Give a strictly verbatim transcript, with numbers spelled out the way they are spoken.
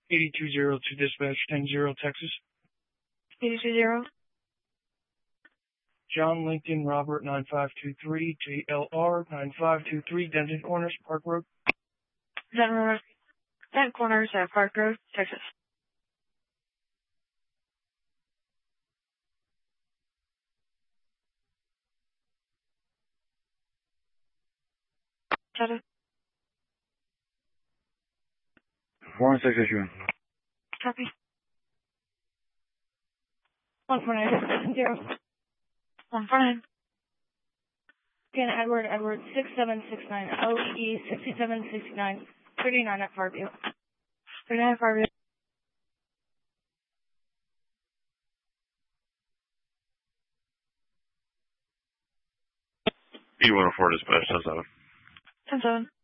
eighty-two zero to dispatch, ten zero, Texas. eighty-two zero. John Lincoln Robert nine five two three, J L R nine five two three, Denton Corners, Park Road. Denton, Denton Corners at Park Road, Texas. Shadow. four one six issue. Copy. one four nine six zero. one four nine. Again, Edward, Edward, six seven six nine, O E sixty-seven sixty-nine, thirty-nine at Farview. thirty-nine at Farview. E one oh four dispatch, ten seven. ten seven.